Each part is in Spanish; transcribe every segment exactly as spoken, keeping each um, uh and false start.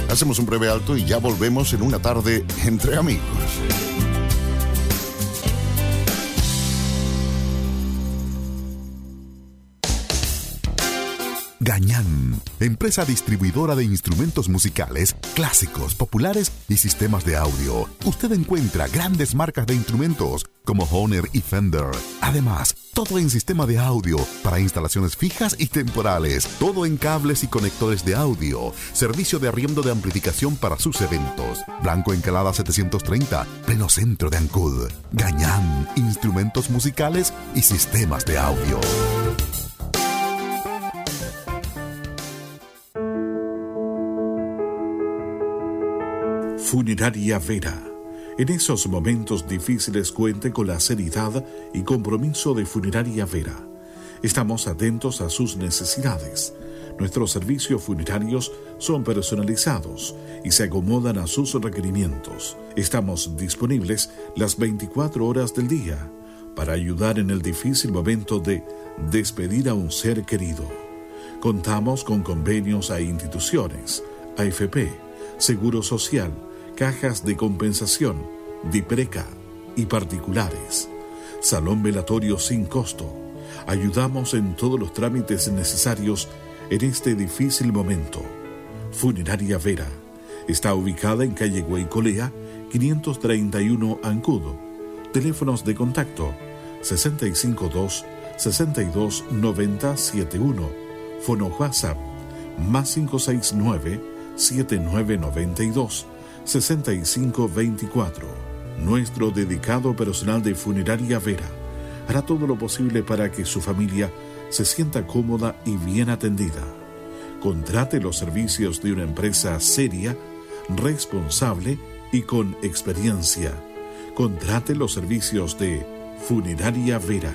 Hacemos un breve alto y ya volvemos en una tarde entre amigos. Gañán, empresa distribuidora de instrumentos musicales, clásicos, populares y sistemas de audio. Usted encuentra grandes marcas de instrumentos como Hohner y Fender. Además, todo en sistema de audio para instalaciones fijas y temporales. Todo en cables y conectores de audio. Servicio de arriendo de amplificación para sus eventos. Blanco Encalada setecientos treinta, pleno centro de Ancud. Gañán, instrumentos musicales y sistemas de audio. Funeraria Vera. En esos momentos difíciles cuente con la seriedad y compromiso de Funeraria Vera. Estamos atentos a sus necesidades. Nuestros servicios funerarios son personalizados y se acomodan a sus requerimientos. Estamos disponibles las veinticuatro horas del día para ayudar en el difícil momento de despedir a un ser querido. Contamos con convenios a instituciones, A F P, Seguro Social, cajas de compensación, DIPRECA y particulares. Salón velatorio sin costo. Ayudamos en todos los trámites necesarios en este difícil momento. Funeraria Vera. Está ubicada en calle Guaycolea, quinientos treinta y uno Ancud. Teléfonos de contacto sesenta y cinco dos, sesenta y dos, noventa, setenta y uno. Fono WhatsApp más cinco seis nueve, siete nueve nueve dos, sesenta y cinco veinticuatro. Nuestro dedicado personal de Funeraria Vera hará todo lo posible para que su familia se sienta cómoda y bien atendida. Contrate los servicios de una empresa seria, responsable y con experiencia. Contrate los servicios de Funeraria Vera.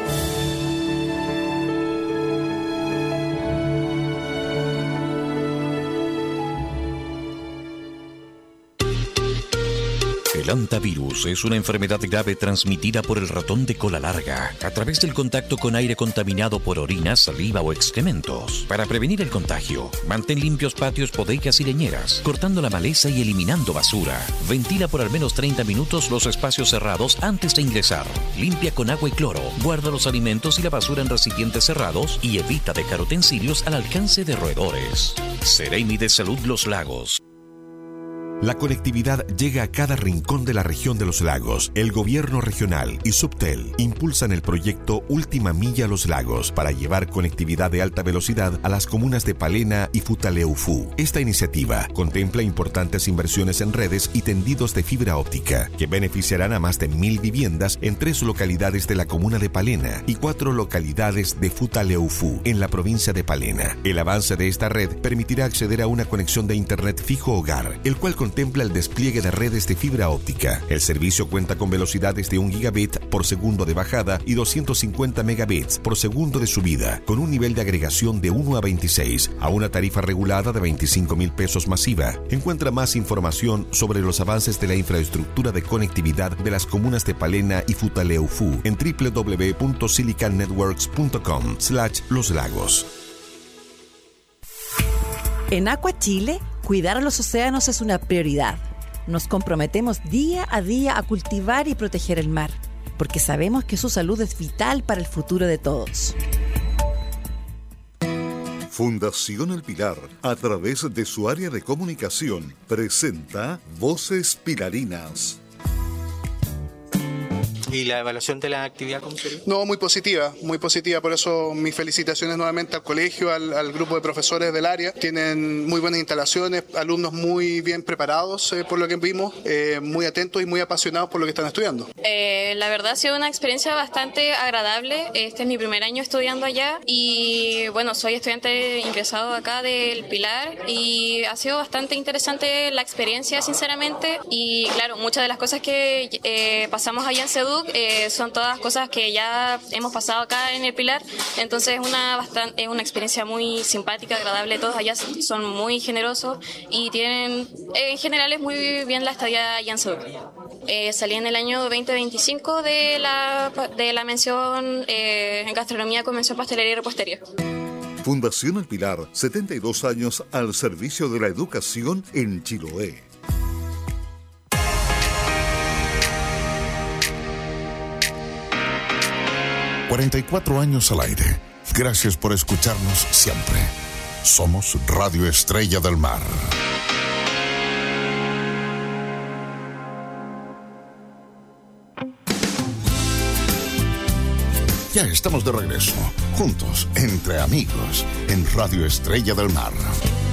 El hantavirus es una enfermedad grave transmitida por el ratón de cola larga a través del contacto con aire contaminado por orina, saliva o excrementos. Para prevenir el contagio, mantén limpios patios, bodegas y leñeras, cortando la maleza y eliminando basura. Ventila por al menos treinta minutos los espacios cerrados antes de ingresar. Limpia con agua y cloro. Guarda los alimentos y la basura en recipientes cerrados y evita dejar utensilios al alcance de roedores. Seremi de Salud Los Lagos. La conectividad llega a cada rincón de la región de los lagos. El gobierno regional y Subtel impulsan el proyecto Última Milla Los Lagos para llevar conectividad de alta velocidad a las comunas de Palena y Futaleufú. Esta iniciativa contempla importantes inversiones en redes y tendidos de fibra óptica que beneficiarán a más de mil viviendas en tres localidades de la comuna de Palena y cuatro localidades de Futaleufú en la provincia de Palena. El avance de esta red permitirá acceder a una conexión de internet fijo hogar, el cual contempla el despliegue de redes de fibra óptica. El servicio cuenta con velocidades de un gigabit por segundo de bajada y doscientos cincuenta megabits por segundo de subida, con un nivel de agregación de uno a veintiséis, a una tarifa regulada de veinticinco mil pesos masiva. Encuentra más información sobre los avances de la infraestructura de conectividad de las comunas de Palena y Futaleufú en doble u doble u doble u punto silicon networks punto com slash los lagos. En Aqua Chile, cuidar a los océanos es una prioridad. Nos comprometemos día a día a cultivar y proteger el mar, porque sabemos que su salud es vital para el futuro de todos. Fundación El Pilar, a través de su área de comunicación, presenta Voces Pilarinas. ¿Y la evaluación de la actividad cómo sería? No, muy positiva, muy positiva. Por eso mis felicitaciones nuevamente al colegio, al, al grupo de profesores del área. Tienen muy buenas instalaciones, alumnos muy bien preparados eh, por lo que vimos, eh, muy atentos y muy apasionados por lo que están estudiando. Eh, la verdad ha sido una experiencia bastante agradable. Este es mi primer año estudiando allá y bueno, soy estudiante ingresado acá del Pilar y ha sido bastante interesante la experiencia, sinceramente. Y claro, muchas de las cosas que eh, pasamos allá en CEDUC Eh, son todas cosas que ya hemos pasado acá en el Pilar, entonces es una, bastante, es una experiencia muy simpática, agradable. Todos allá son muy generosos y tienen, eh, en general es muy bien la estadía allá en CEDUC. Eh, salí en el año veinte veinticinco de la, de la mención eh, en gastronomía con mención pastelería y repostería. Fundación El Pilar, setenta y dos años al servicio de la educación en Chiloé. cuarenta y cuatro años al aire. Gracias por escucharnos siempre. Somos Radio Estrella del Mar. Ya estamos de regreso, juntos, entre amigos, en Radio Estrella del Mar.